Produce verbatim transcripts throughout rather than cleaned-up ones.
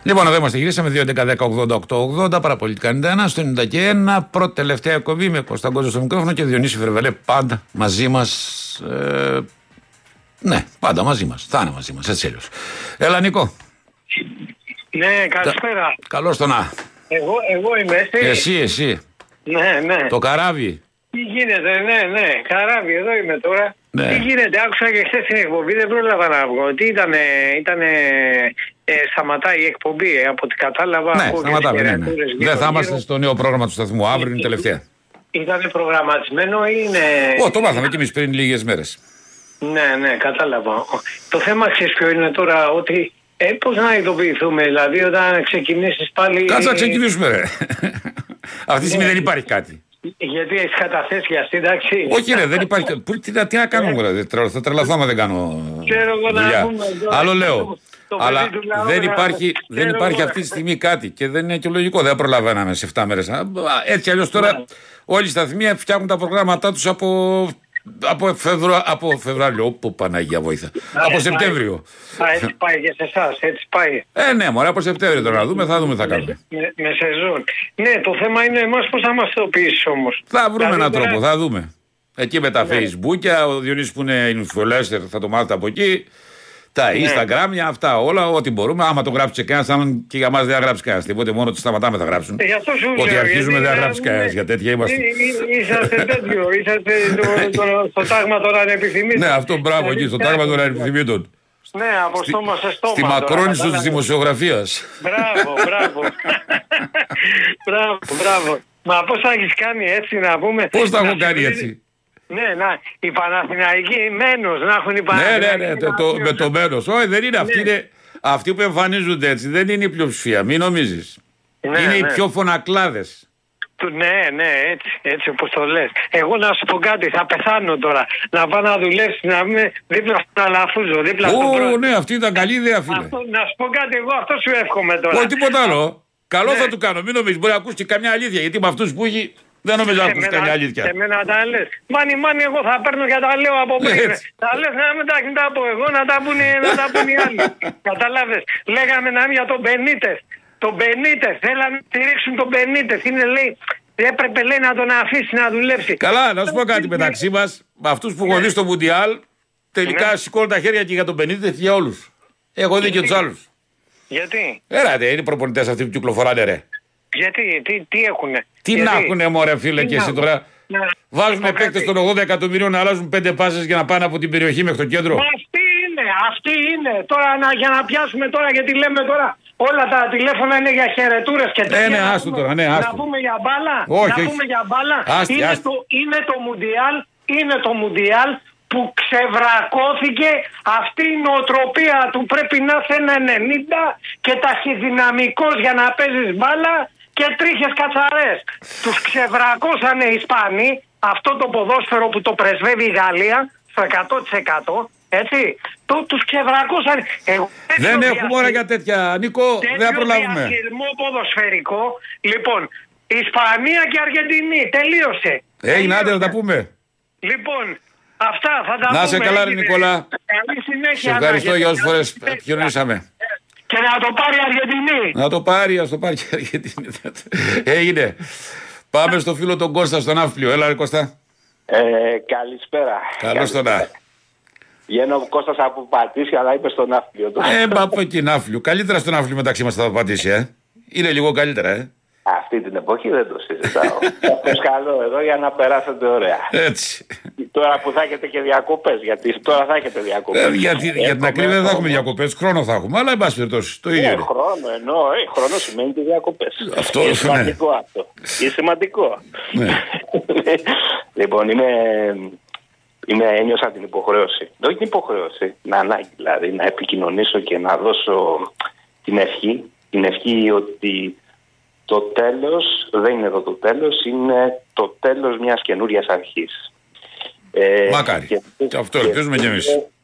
Λοιπόν, εδώ είμαστε, γυρίσαμε δύο έντεκα δέκα ογδόντα οκτώ ογδόντα, παραπολιτικά ενενήντα ένα στο ενενήντα ένα. Πρώτη τελευταία εκπομπή με Κώστα Γκόζο στο μικρόφωνο και Διονύση Φερβελέ πάντα μαζί μας. Ε, ναι, πάντα μαζί μας. Θα είναι μαζί μας, έτσι αλλιώς. Έλα, Νίκο. Ναι, καλησπέρα. Καλώς το να. Εγώ, εγώ είμαι εσύ. Εσύ, εσύ. Ναι, ναι. Το καράβι. Τι γίνεται, ναι, ναι. Καράβι, εδώ είμαι τώρα. Ναι. Τι γίνεται, άκουσα και χθες την εκπομπή, δεν πρόλαβα να βγω. Τι ήτανε, ήτανε ε, σταματάει η εκπομπή, από ό,τι κατάλαβα. Ναι, σταματάμε, ναι, ναι. Δεν θα είμαστε στο νέο πρόγραμμα του σταθμού, αύριο είναι τελευταία. Ήτανε προγραμματισμένο ή είναι... Ω, το μάθαμε κι εμείς πριν λίγες μέρες. Ναι, ναι, κατάλαβα. Το θέμα ξέρεις ποιο είναι τώρα, ότι ε, πώς να ειδοποιηθούμε, δηλαδή όταν ξεκινήσεις πάλι... Κάτσε να ξεκινήσουμε, ρε. Αυτή τη στιγμή δεν υπάρχει κάτι. Γιατί έχει καταθέσει για σύνταξη. Όχι, ρε, δεν υπάρχει. Τι, τι, τι να κάνουμε, ρε. Θα τρελαθώ άμα δεν κάνω δουλειά. Άλλο λέω. Αλλά δεν υπάρχει, δεν υπάρχει αυτή τη στιγμή κάτι και δεν είναι και λογικό. Δεν προλαβαίναμε σε επτά μέρες. Έτσι αλλιώς τώρα όλοι οι σταθμοί φτιάχνουν τα προγράμματά τους από. Από, Φεβρου... από Φεβρουάριο, όπου Παναγία βοήθα. Από Σεπτέμβριο. Α, έτσι πάει και σε εσάς, έτσι πάει. Ε, ναι, μωρέ, από Σεπτέμβριο τώρα να δούμε, θα δούμε τι θα κάνουμε. Με, με σεζόν. Ναι, το θέμα είναι εμάς πώς θα μας θεοποιήσεις όμως. Θα βρούμε δηλαδή, έναν πέρα... τρόπο, θα δούμε. Εκεί με τα ναι. Facebook, ο Διονύσης που είναι influencer θα το μάθετε από εκεί. Τα ναι. Instagram, αυτά όλα, ό,τι μπορούμε. Άμα το γράψει κανένα, αν και για μας δεν θα γράψει κανένα. Οπότε μόνο ότι σταματάμε θα γράψουν. Ε, ότι λέω, αρχίζουμε δεν θα γράψει κανένα. Για τέτοια είμαστε. Είσαστε τέτοιο. Είσαστε στο τάγμα των ανεπιθυμήτων. Ναι, αυτό μπράβο εκεί, στο τάγμα των ανεπιθυμήτων. Ναι, από στόμα σε στόμα. Στη μακρόνισο της δημοσιογραφίας. Μπράβο, μπράβο. Μπράβο, μπράβο. Μα πώς θα έχεις κάνει έτσι να πούμε. Πώς θα έχω κάνει έτσι. Ναι, να, οι Παναθηναϊκοί μένος, να έχουν οι Παναθηναϊκοί. Ναι, ναι, ναι, το, το, με το μένος. Όχι, δεν είναι αυτοί, ναι. είναι αυτοί που εμφανίζονται έτσι. Δεν είναι η πλειοψηφία, μην νομίζεις. Ναι, είναι ναι. οι πιο φωνακλάδες. Ναι, ναι, έτσι, έτσι όπως το λες. Εγώ να σου πω κάτι, θα πεθάνω τώρα. Να πάω να δουλέψει, να είμαι δίπλα στον Αλαφούζο, δίπλα στον Πρόεδρο. Ω, ναι, αυτή ήταν καλή ιδέα, φίλε. Αυτό, να σου πω κάτι, εγώ αυτό σου εύχομαι τώρα. Όχι, τίποτα άλλο. Καλό ναι. θα του κάνω, μην νομίζεις, μπορεί να ακούσει και καμιά αλήθεια, γιατί με αυτούς που έχει... Δεν νομίζω να ακούσει καμιά αλήθεια. Σε μένα τα λες. Μάνι, μάνι, εγώ θα παίρνω και τα λέω από πριν. Τα λες να μην τα, τα πω εγώ, να τα πούν, να τα πούν οι άλλοι. Καταλάβες. Λέγαμε να είναι για τον Μπενίτες. Τον Μπενίτες. Θέλανε να στηρίξουν τον Μπενίτες. Είναι λέει, έπρεπε λέει να τον αφήσει να δουλέψει. Καλά, να σου πω κάτι μεταξύ μας. Με αυτούς που έχουν δει στο Μουντιάλ, τελικά σηκώνουν τα χέρια και για τον Μπενίτες και για όλους. Έχω δει και τους άλλους. Γιατί? Έλατε, είναι προπονητές αυτοί που κυκλοφοράνε, ρε. Γιατί, τι, τι έχουνε. Τι γιατί? Να έχουνε, μωρέ φίλε, τι και εσύ τώρα. Να, βάζουν παίκτες των ογδόντα εκατομμυρίων να αλλάζουν πέντε πάσες για να πάνε από την περιοχή μέχρι το κέντρο. Μα αυτή είναι, αυτή είναι. Τώρα να, για να πιάσουμε τώρα, γιατί λέμε τώρα όλα τα τηλέφωνα είναι για χαιρετούρες και τέτοια. Ε, ναι, άστο τώρα, ναι, άστο. Να πούμε για μπάλα. Όχι, να όχι. πούμε για μπάλα. Άστη, είναι, άστη. Το, είναι το Μουντιάλ, είναι το Μουντιάλ που ξεβρακώθηκε αυτή η νοοτροπία του πρέπει να είσαι ένα ενενήντα και ταχυδυναμικός για να παίζεις μπάλα και τρίχες κατσαρές. Τους ξεβρακώσανε οι Ισπανοί, αυτό το ποδόσφαιρο που το πρεσβεύει η Γαλλία στο εκατό τοις εκατό, έτσι, το, τους ξεβρακώσανε. Εγώ, δεν έχουμε ώρα για τέτοια, Νίκο, δεν θα προλάβουμε. Τέτοιο ποδοσφαιρικό, λοιπόν, Ισπανία και Αργεντινή, τελείωσε. Έγινε, άντε να τα πούμε. Λοιπόν, αυτά θα τα πούμε. Να σε καλά, ρε Νικόλα. Καλή συνέχεια. Σε ευχαριστώ για όσες φορές επικοινωνήσαμε. Και να το πάρει η Αργεντινή. Να το πάρει, ας το πάρει και η Αργεντινή. Έγινε. Πάμε στο φίλο τον Κώστα στον Ναύπλιο. Έλα ρε Κώστα. Ε, καλησπέρα. Καλώς τον να. Βγαίνω ο Κώστας από Πατήσια, αλλά είπε στον Ναύπλιο. Ε, μπα από εκεί Ναύπλιο. Καλύτερα στον Ναύπλιο μεταξύ μας θα πατήσει, ε. Είναι λίγο καλύτερα, ε. Αυτή την εποχή δεν το συζητάω. Σας καλώ εδώ για να περάσετε ωραία. Έτσι. Τώρα που θα έχετε και διακοπές, γιατί τώρα θα έχετε διακοπές. Ε, γιατί, για την ακρίβεια δεν θα έχουμε διακοπές, χρόνο θα έχουμε, αλλά εν πάση περιπτώσει το ίδιο. Ε, χρόνο εννοώ, ε, χρόνο σημαίνει και διακοπές. Αυτό είναι σημαντικό, ναι. Αυτό. Είναι σημαντικό. Ναι. Λοιπόν, είμαι, είμαι, ένιωσα την υποχρέωση. Όχι την υποχρέωση, να ανάγκη δηλαδή, να επικοινωνήσω και να δώσω την ευχή. Την ευχή ότι το τέλος δεν είναι εδώ το τέλος, είναι το τέλος μιας καινούριας αρχής. Ε, Μακάρι. Και, και αυτό ελπίζουμε κι εμείς.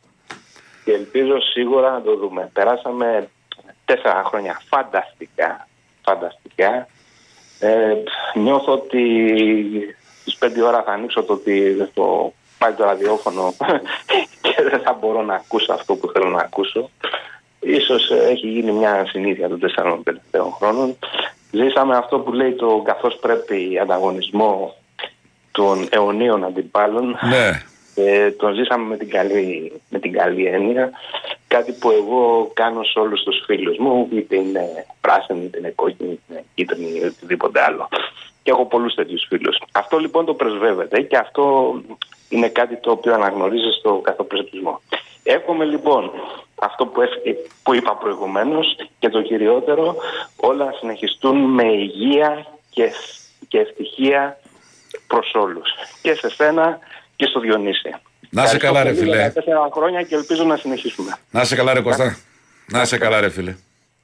Και ελπίζω σίγουρα να το δούμε. Περάσαμε τέσσερα χρόνια φανταστικά. Φανταστικά. Ε, νιώθω ότι στις πέντε ώρα θα ανοίξω το, το, πάει το ραδιόφωνο και δεν θα μπορώ να ακούσω αυτό που θέλω να ακούσω. ίσως έχει γίνει μια συνήθεια των τεσσάρων τελευταίων χρόνων. Ζήσαμε αυτό που λέει το καθώς πρέπει ανταγωνισμό των αιωνίων αντιπάλων. Ναι. Ε, τον ζήσαμε με την, καλή, με την καλή έννοια. Κάτι που εγώ κάνω σε όλους τους φίλους μου, είτε είναι πράσινη, είτε είναι κόκκινη, είτε είναι κίτρινη ή οτιδήποτε άλλο. Και έχω πολλούς τέτοιους φίλους. Αυτό λοιπόν το πρεσβεύεται και αυτό είναι κάτι το οποίο αναγνωρίζει στο καθοπρεπισμό. Εύχομαι λοιπόν αυτό που, έφυγε, που είπα προηγουμένως και το κυριότερο, όλα να συνεχιστούν με υγεία και, και ευτυχία προς όλους. Και σε σένα και στο Διονύση. Να σε καλά ρε φίλε. Τέσσερα χρόνια και ελπίζω να συνεχίσουμε. Να σε καλά ρε Κώστα. Να σε καλά ρε φίλε.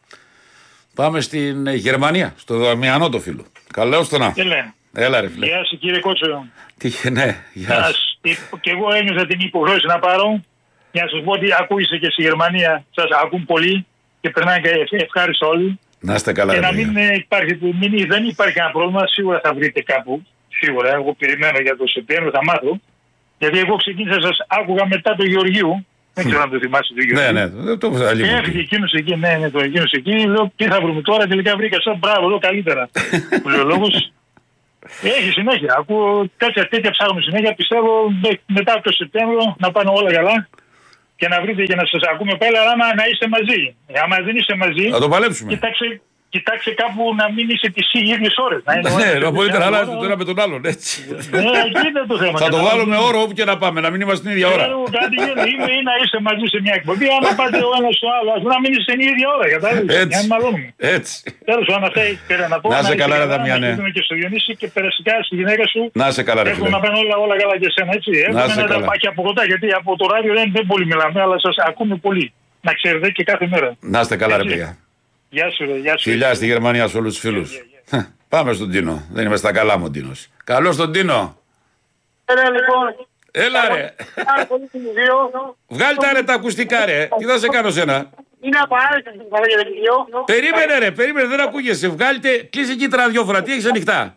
Πάμε στην Γερμανία, στο Δαμιανό το φίλο. Καλώς το να. Έλα ρε φίλε. Γεια σου κύριε Κότσο. Τι, ναι, γεια σου. Και εγώ ένιωσα την υποχρέωση να πάρω. Για να σας πω ότι ακούγεσαι και στη Γερμανία, σας ακούν πολύ και περνάνε και ευχάριστο όλοι. Να είστε καλά. Και να μην υπάρχει, μην, δεν υπάρχει ένα πρόβλημα, σίγουρα θα βρείτε κάπου. Σίγουρα, εγώ περιμένω για το Σεπτέμβριο, θα μάθω. Γιατί εγώ ξεκίνησα, σας άκουγα μετά το Γεωργίου. Δεν ξέρω αν το θυμάσαι το Γεωργίου. Ναι, ναι, το και έφυγε εκείνος εκεί, ναι, ναι, το εκείνος εκεί. Λέω τι θα βρούμε τώρα, τελικά βρήκα σαν μπράβο, εδώ καλύτερα. Μου λέει ο λόγος. Έχει συνέχεια. Ακούω τέτοια, τέτοια ψάχνω συνέχεια. Πιστεύω μετά το Σεπτέμβριο να πάνε όλα καλά. Και να βρείτε και να σας ακούμε πάλι, αλλά άμα να είστε μαζί. Άμα δεν είστε μαζί, θα το παλέψουμε. Κοιτάξτε, κοιτάξτε κάπου να μην είσαι τις ίδιες ώρες. Ναι, να μπορείτε να αλλάζετε το ένα με τον άλλον, έτσι. Ναι, εκεί είναι το θέμα. Θα το βάλουμε όρο όπου και να πάμε, να μην είμαστε την ίδια ώρα. Κάτι γίνεται, ή να είστε μαζί σε μια εκπομπή, άμα πάτε ο ένας στο άλλο, να μην είστε την ίδια ώρα, κατάλαβες. Έτσι. Τέλος πάντων, αυτά πέρα να πω. Να σε καλά, ρε Δαμιανέ. Και στο Διονύση και περασικά στη γυναίκα σου. Να σε καλά, ρε φίλε. Έχουμε να πάνε όλα καλά και εσένα, έτσι. Έχουμε να τα πάει από κοντά, γιατί από το ράδιο δεν πολύ μιλάμε, αλλά σας ακούμε πολύ. Να ξέρετε και κάθε μέρα. Να είστε καλά, ρε παιδιά. Γεια σου, γεια σου. Φιλιά στη Γερμανία σε όλους τους φίλους. Yeah, yeah, yeah. Πάμε στον Τίνο. Δεν είμαι στα καλά μου ο Τίνος. Καλώς τον Τίνο. Έλα λοιπόν. Έλα ρε. Βγάλ' τα ρε τα ακουστικά ρε. Τι θα σε κάνω σένα. Είναι απαραίτητο στην παραγωγή. Περίμενε ρε, περίμενε, δεν ακούγεσαι. Βγάλτε, κλείσε εκεί τα ραδιόφωνα. Τι έχεις ανοιχτά.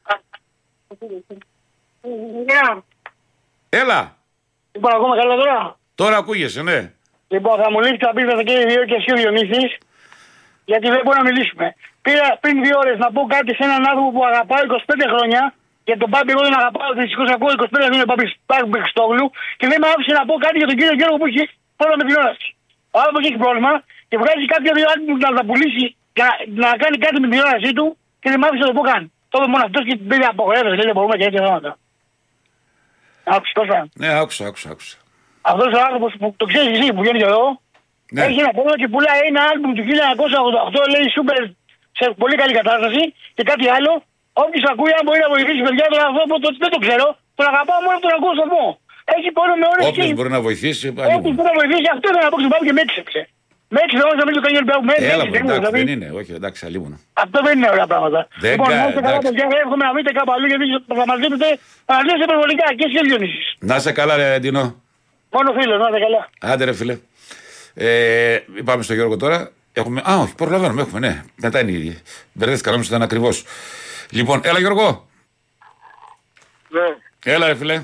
Έλα. Λοιπόν, ακόμα καλά τώρα. Τώρα ακούγεσαι, ναι. Λοιπόν, θα μου λείψει τα πίστα και οι δύο και εσύ ο Διονύσης. Γιατί δεν μπορούμε να μιλήσουμε. Πήρα πριν δύο ώρες να πω κάτι σε έναν άνθρωπο που αγαπάω είκοσι πέντε χρόνια. Για τον Πάμπη, εγώ δεν αγαπάω. Δυστυχώς ακούω είκοσι πέντε χρόνια Πάμπη Χριστόγλου. Και δεν με άφησε να πω κάτι για τον κύριο Γιώργο που έχει πρόβλημα με τηλεόραση. Ο άνθρωπος έχει πρόβλημα και βγάζει κάποια δύο άτομα να τα πουλήσει για να κάνει κάτι με την τηλεόρασή του και δεν με άφησε να το πω καν. Το είπε μόνο αυτός και την πήρε απογορεύεται. Δεν μπορούμε και τέτοια θέματα. Άκουσα τόσα. Ναι, άκουσα, άκουσα, άκουσα. Αυτός ο άνθρωπος που το ξέρεις εσύ που βγαίνει εδώ. Ναι. Έχει ένα πρόβλημα και πουλάει ένα άλμπουμ του χίλια εννιακόσια ογδόντα οκτώ, λέει super σε πολύ καλή κατάσταση και κάτι άλλο. Όποιος ακούει, αν μπορεί να βοηθήσει παιδιά, τον άνθρωπο το, δεν το ξέρω, τον αγαπάω μόνο από τον ακούω στον πω. Έχει πρόβλημα με ώρες. Όποιος μπορεί να βοηθήσει, όποιος μπορεί να βοηθήσει, αυτό δεν να πω στον Πάμπη και με έξεψε. Με έξεψε όμως να μην το κάνει ο με Έλα, εντάξει, δεν είναι, όχι, εντάξει, αλλήμον. Αυτό δεν είναι ωραία πράγματα. Δεν λοιπόν, να είστε καλά παιδιά, εύχομαι να βρείτε κάπου αλλού γιατί θα μας δείτε, θα μας δείτε υπερβολικά και εσύ Διονύσης. Να σε καλά ρε Ντίνο. Μόνο φίλο, να είστε καλά. Άντε ρε φίλε. Ε, πάμε στο Γιώργο τώρα. Έχουμε... Α, όχι, προλαβαίνουμε, έχουμε, ναι. Μετά είναι οι ίδιοι. Μπερδεύτηκα, νόμιζα ήταν ακριβώς. Λοιπόν, έλα Γιώργο. Ναι. Έλα ρε φίλε. Ε,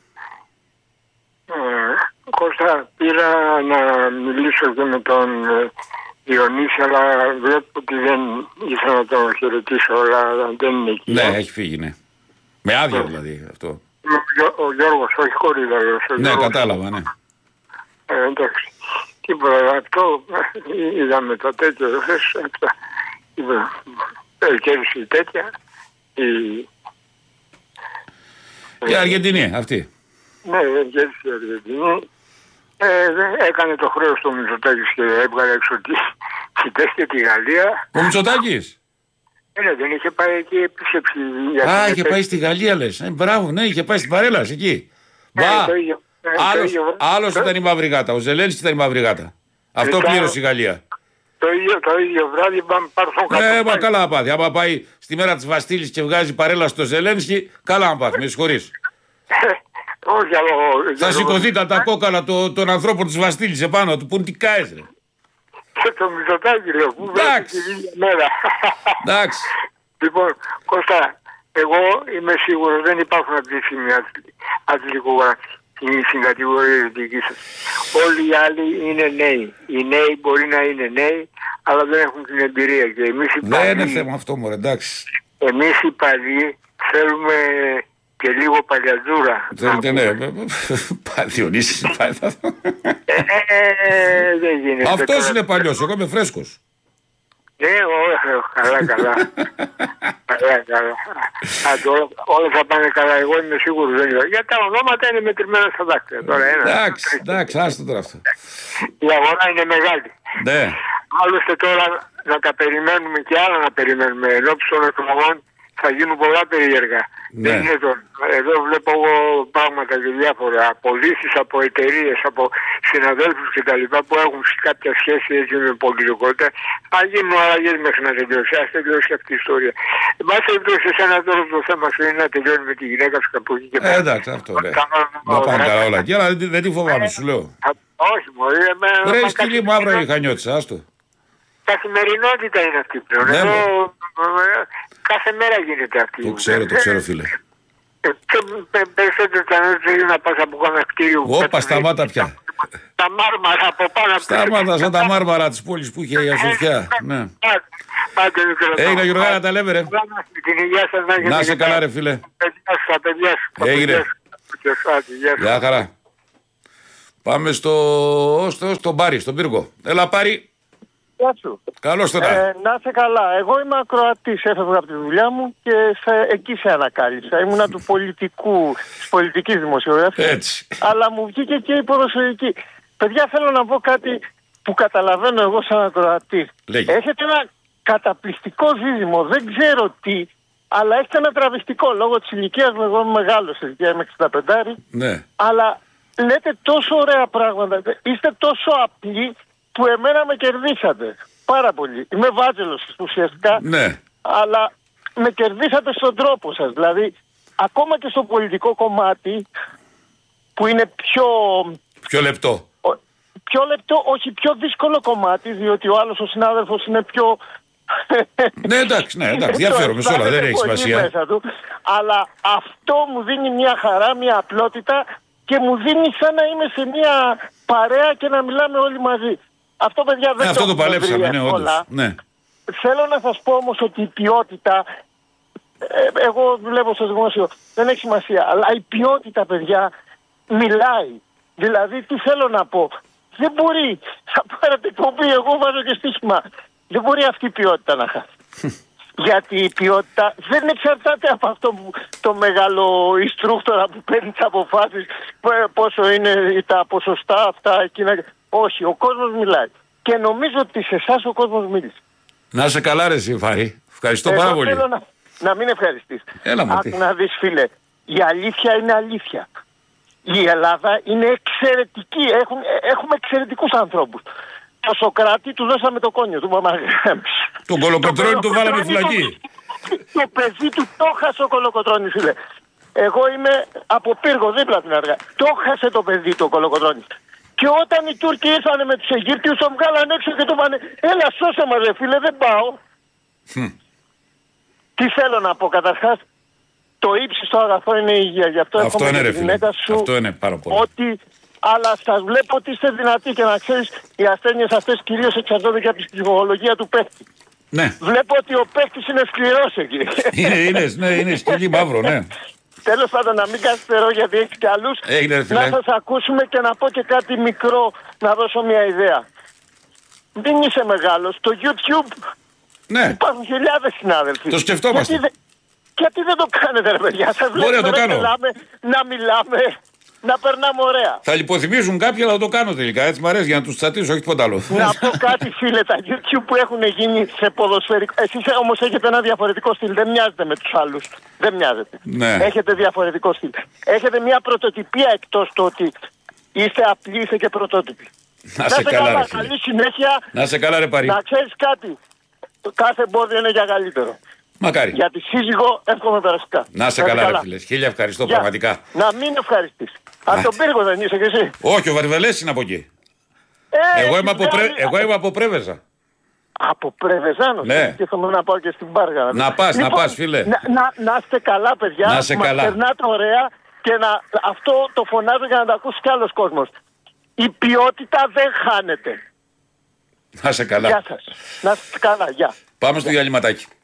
Κώστα, πήρα να μιλήσω και με τον Διονύση, αλλά βλέπω ότι δεν ήθελα να τον χαιρετήσω, αλλά δεν είναι εκεί. Ναι, έχει φύγει, ναι. Με άδεια ναι. Δηλαδή αυτό. Ο, ο Γιώργος, όχι χωρίδαρος. Ναι, Γιώργος, κατάλαβα, ναι. Ε, εντάξει. Τίποτα, αυτό είδαμε το τέτοιο, αυτά. Κέρδισε τέτοια. Η, η Αργεντινή, αυτή. Ναι, κέρδισε η Αργεντινή. Ε, έκανε το χρέος του Μητσοτάκης και έβγαλε έξω τη τέτοια τη Γαλλία. Ο Μητσοτάκης. Ε, ναι, δεν είχε πάει εκεί επίσκεψη. Α, είχε πάει στη Γαλλία λες. Ε, μπράβο, ναι, είχε πάει στην Παρέλαση εκεί. Ε, Μπα, το ίδιο, ε, άλλος, το ίδιο, άλλος το... ήταν η μαύρη γάτα, ο Ζελένσκι ήταν η μαύρη γάτα. Αυτό Λιτά, πλήρωσε η Γαλλία. Το ίδιο, το ίδιο βράδυ πάμε πάρθουν κάτω. Ναι, μα καλά να πάθει. Άμα πάει στη μέρα της Βαστίλης και βγάζει παρέλαση στο Ζελένσκι, καλά να πάθει, με συγχωρείς. Όχι, αλλά... Θα σηκωθεί τα κόκαλα το, των ανθρώπων της Βαστίλης επάνω του, που είναι τι κάες ρε. Και το Μητσοτάκη λέω, που βρέθηκε την ίδια μέρα. Εντάξει. Λοιπόν, Κώστα, εγώ είμαι σίγουρος δεν υπάρχουν αντίστοιχοι αθλητικογράφοι στην κατηγορία δική σας. Όλοι οι άλλοι είναι νέοι. Οι νέοι μπορεί να είναι νέοι, αλλά δεν έχουν την εμπειρία. Και εμείς οι δεν παλιοί, είναι θέμα αυτό, μωρέ, εντάξει. Εμείς οι παλιοί θέλουμε και λίγο παλιατζούρα. Θέλετε, ναι. Διονύσης, δεν γίνεται. αυτός είναι παλιός, εγώ είμαι φρέσκος. Ναι, καλά, καλά. Καλά, καλά. Όλα θα πάνε καλά, εγώ είμαι σίγουρος. Γιατί τα ονόματα είναι μετρημένα στα δάκτυα. Εντάξει, εντάξει, άστο τώρα αυτό. Η αγορά είναι μεγάλη. Ναι. Άλλωστε τώρα να τα περιμένουμε και άλλα να περιμένουμε. Ενώπιση των εκλογών θα γίνουν πολλά περίεργα. Ναι. Δεν είναι το... Εδώ βλέπω εγώ πράγματα και διάφορα. Απολύσεις από εταιρείες, από συναδέλφους κτλ. Που έχουν κάποια σχέση έτσι με πολιτικότητα. Θα γίνουν αλλαγές μέχρι να τελειώσει. Ας τελειώσει αυτή η ιστορία. Εν πάση περιπτώσει, εσένα τώρα το θέμα σου είναι να τελειώνει με τη γυναίκα σου από εκεί και πέρα. Ε, εντάξει, αυτό ναι. Να πάνε καλά όλα. Και αλλά δεν τη φοβάμαι, σου λέω. Όχι, μωρή. Ρε σκυλί μαύρα η χανιώτησα, άστο. Καθημερινότητα είναι αυτή πλέον. Ναι, Εδώ κάθε μέρα γίνεται αυτή. Το ξέρω, το ξέρω φίλε. Περισσότερο θέλει να πας από κάνα κτίριο. Όπα, σταμάτα πια. Τα μάρμαρα από πάνω. Σταμάτα σαν τα μάρμαρα της πόλης που είχε η Ασοφιά. Ναι. Έγινε Γιώργα, να τα λέμε ρε. Να σε καλά ρε φίλε. Έγινε. Γεια χαρά. Πάμε στο, στο, στο Μπάρι, στον Πύργο. Έλα Πάρη. Γεια σου. Καλώς τώρα. Ε, να είσαι καλά. Εγώ είμαι ακροατής, έφευγα από τη δουλειά μου και σε, εκεί σε ανακάλυψα. Ήμουνα του πολιτικού, της πολιτικής δημοσιογραφίας. Έτσι. Αλλά μου βγήκε και η ποδοσφαιρική. Παιδιά, θέλω να πω κάτι που καταλαβαίνω εγώ σαν ακροατής. Λέγε. Έχετε ένα καταπληκτικό δίδυμο, δεν ξέρω τι, αλλά έχετε ένα τραβηστικό λόγω της ηλικίας μου. Εγώ είμαι μεγάλος, ηλικία είμαι εξήντα πέντε. Ναι. Αλλά λέτε τόσο ωραία πράγματα. Είστε τόσο απλοί που εμένα με κερδίσατε. Πάρα πολύ. Είμαι βάζελος ουσιαστικά. Ναι. Αλλά με κερδίσατε στον τρόπο σας. Δηλαδή, ακόμα και στο πολιτικό κομμάτι, που είναι πιο... Πιο λεπτό. Πιο λεπτό, όχι πιο δύσκολο κομμάτι, διότι ο άλλος ο συνάδελφος είναι πιο... Ναι, εντάξει, ναι, εντάξει, διαφέρομαι σε όλα, δεν έχει σημασία. Αλλά αυτό μου δίνει μια χαρά, μια απλότητα και μου δίνει σαν να είμαι σε μια παρέα και να μιλάμε όλοι μαζί. Αυτό, παιδιά, δεν ε, το αυτό το παλέψαμε, ναι, όντως. Ναι. Θέλω να σας πω όμως ότι η ποιότητα, ε, εγώ δουλεύω στο δημόσιο, δεν έχει σημασία, αλλά η ποιότητα, παιδιά, μιλάει. Δηλαδή, τι θέλω να πω. Δεν μπορεί, θα πάρετε εκπομπή, εγώ βάζω και στήσιμα. Δεν μπορεί αυτή η ποιότητα να χάσει. Γιατί η ποιότητα δεν εξαρτάται από αυτό που το μεγάλο ιστρούκτορα που παίρνει τις αποφάσεις, πόσο είναι τα ποσοστά αυτά, εκείνα. Όχι, ο κόσμος μιλάει. Και νομίζω ότι σε εσάς ο κόσμος μίλησε. Να σε καλά ρε Συμφάρη. Ευχαριστώ Εγώ πάρα πολύ. Θέλω να, να μην ευχαριστείς. Έλα μου. Άκου να δεις φίλε, η αλήθεια είναι αλήθεια. Η Ελλάδα είναι εξαιρετική. Έχουν, έχουμε εξαιρετικούς ανθρώπους. Το Σοκράτη του δώσαμε το κόνιο του Μαμαγράμψη. Τον Κολοκοτρώνη του βάλαμε φυλακή. Το παιδί του το χάσε ο Κολοκοτρώνης, φίλε. Εγώ είμαι από Πύργο δίπλα την αργά. Το χάσε το παιδί του ο Κολοκοτρώνης. Και όταν οι Τούρκοι ήρθανε με τους Αιγύπτιους, τον βγάλαν έξω και του πάνε, έλα σώσε μας ρε φίλε, δεν πάω. Hm. Τι θέλω να πω καταρχάς, το ύψιστο αγαθό είναι η υγεία. Γι' αυτό, αυτό είναι ρε φίλε, σου, αυτό είναι πάρα πολύ. Ότι, αλλά σας βλέπω ότι είστε δυνατοί και να ξέρεις, οι ασθένειες αυτές κυρίως εξαρτώνται και από τη ψυχολογία του παίκτη. Ναι. Βλέπω ότι ο παίκτης είναι σκληρός εκεί. Είναι, είναι, ναι, είναι σκυλί μαύρο, ναι. Τέλος πάντων, να μην καθυστερώ γιατί έχεις και άλλους. Έγινε, να σας ακούσουμε και να πω και κάτι μικρό, να δώσω μια ιδέα. Δεν είσαι μεγάλος. Στο YouTube ναι. υπάρχουν χιλιάδες συνάδελφοι. Το σκεφτόμαστε. Γιατί, δε... γιατί δεν το κάνετε ρε παιδιά. Σας Μπορεί να το κάνω. Μιλάμε, να μιλάμε, να περνάμε ωραία. Θα λιποθυμίζουν κάποιοι, αλλά θα το κάνω τελικά. Έτσι μ' αρέσει για να τους τσατήσω, όχι τίποτα άλλο. Να πω κάτι φίλε, τα YouTube που έχουν γίνει σε ποδοσφαιρικό. Εσείς όμως έχετε ένα διαφορετικό στυλ, δεν μοιάζετε με τους άλλους. Δεν μοιάζετε. Ναι. Έχετε διαφορετικό στυλ. Έχετε μια πρωτοτυπία εκτός του ότι είστε απλοί, είστε και πρωτότυποι. Να σε καλά, καλά ρε, καλή συνέχεια. Να σε καλά ρε Παρή. Να ξέρεις κάτι. Κάθε εμπόδιο είναι για καλύτερο. Μακάρι. Για τη σύζυγο εύχομαι περαστικά. Να σε καλά, καλά ρε φίλε. Χίλια ευχαριστώ για. Πραγματικά. Να μην ευχαριστείς. Από τον Πύργο δεν είσαι κι εσύ. Όχι, ο Βαρβελές είναι από εκεί. Ε, εγώ, είμαι από πρέ... εγώ είμαι από Πρέβεζα. Από Πρεβεζάνο. Ναι. Και θέλω να πάω και στην Πάργα. Να πας, λοιπόν, να πας φίλε. Να, να, να είστε καλά παιδιά. Να είστε καλά. Περνάτε ωραία και να, αυτό το φωνάζω για να το ακούσει κι άλλος κόσμος. Η ποιότητα δεν χάνεται. Να είσαι καλά. Γεια σας. Να είστε καλά, γεια. Πάμε στο διαλυματάκι.